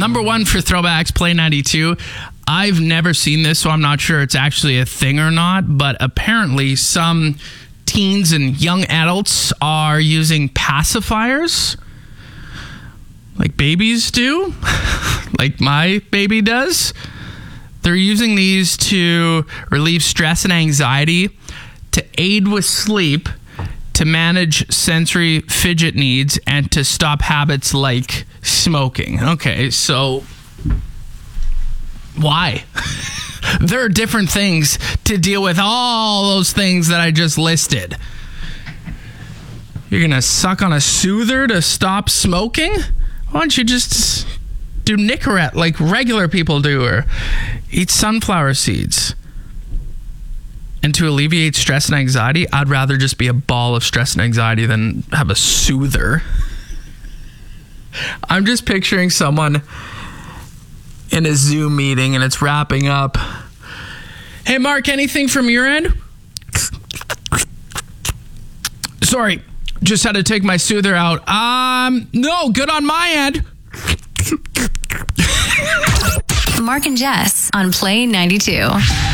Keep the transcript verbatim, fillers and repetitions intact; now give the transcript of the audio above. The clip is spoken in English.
number one for throwbacks, Play ninety-two. I've never seen this, so I'm not sure it's actually a thing or not, but apparently some teens and young adults are using pacifiers like babies do, like my baby does. They're using these to relieve stress and anxiety, to aid with sleep, to manage sensory fidget needs, and to stop habits like smoking. Okay, so why? There are different things to deal with all those things that I just listed. You're going to suck on a soother to stop smoking? Why don't you just do Nicorette like regular people do, or eat sunflower seeds? And to alleviate stress and anxiety, I'd rather just be a ball of stress and anxiety than have a soother. I'm just picturing someone in a Zoom meeting and it's wrapping up. Hey, Mark, anything from your end? Sorry, just had to take my soother out. Um, no, good on my end. Mark and Jess on Play ninety-two.